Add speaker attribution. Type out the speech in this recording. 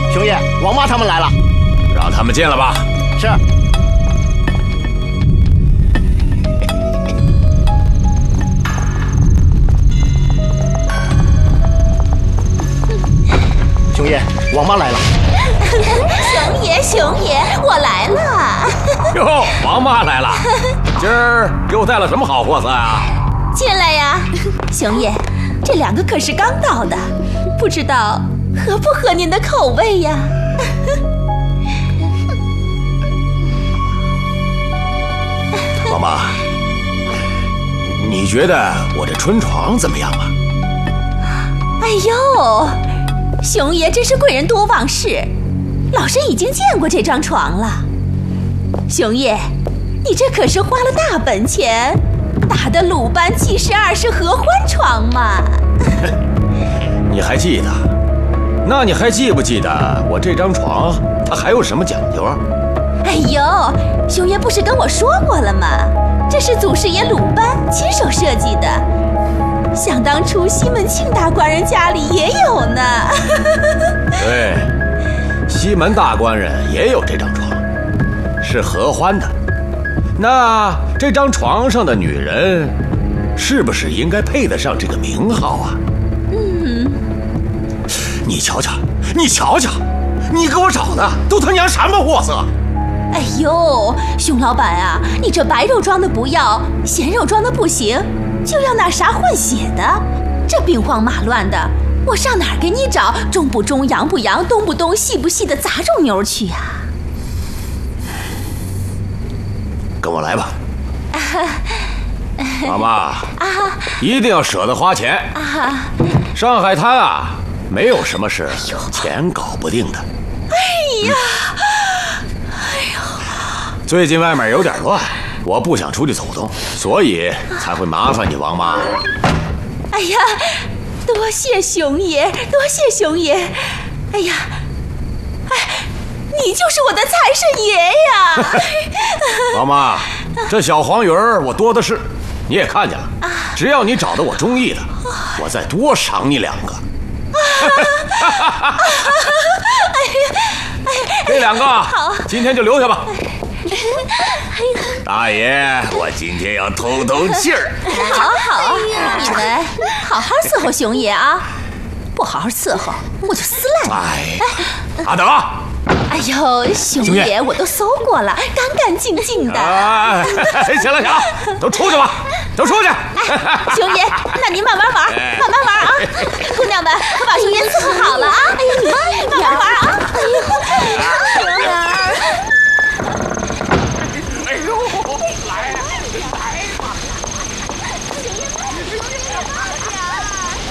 Speaker 1: 熊爷，王妈他们来了，
Speaker 2: 让他们进来吧。
Speaker 1: 是。熊爷，王妈来了。
Speaker 3: 熊爷，我来了。
Speaker 2: 哟，王妈来了，今儿给我带了什么好货色啊？
Speaker 3: 进来呀，熊爷，这2个可是刚到的，不知道合不合您的口味呀？
Speaker 2: 王妈，你觉得我这春床怎么样啊？
Speaker 3: 哎呦，熊爷真是贵人多忘事，老身已经见过这张床了。熊爷，你这可是花了大本钱打的鲁班72式合欢床嘛。
Speaker 2: 你还记得？那你还记不记得我这张床它还有什么讲究啊？
Speaker 3: 哎呦，熊爷不是跟我说过了吗？这是祖师爷鲁班亲手设计的，想当初西门庆大官人家里也有呢。
Speaker 2: 对，西门大官人也有这张床，是合欢的。那这张床上的女人，是不是应该配得上这个名号啊？你瞧瞧，你瞧瞧，你给我找的都他娘什么货色？
Speaker 3: 哎呦，熊老板啊，你这白肉装的不要，咸肉装的不行，就要那啥混血的，这兵荒马乱的，我上哪儿给你找中不中、洋不洋、东不东、西不西的杂种妞去呀？
Speaker 2: 跟我来吧。妈妈，一定要舍得花钱。上海滩啊，没有什么事钱搞不定的。
Speaker 3: 哎呀，
Speaker 2: 最近外面有点乱，我不想出去走动，所以才会麻烦你王妈。
Speaker 3: 哎呀，多谢熊爷，多谢熊爷。哎呀，你就是我的财神爷呀！
Speaker 2: 王妈，这小黄鱼儿我多的是，你也看见了。只要你找到我中意的，我再多赏你2个。这2个今天就留下吧。大爷，我今天要透透气儿。
Speaker 3: 好，你们好好伺候熊爷啊，不好好伺候我就撕烂你。
Speaker 2: 阿德。
Speaker 3: 哎呦，熊爷，我都搜过了，干干净净的。
Speaker 2: 行了，都出去吧，都出去。
Speaker 3: 熊爷，那您慢慢玩，慢慢玩啊！姑娘们，快把熊爷伺候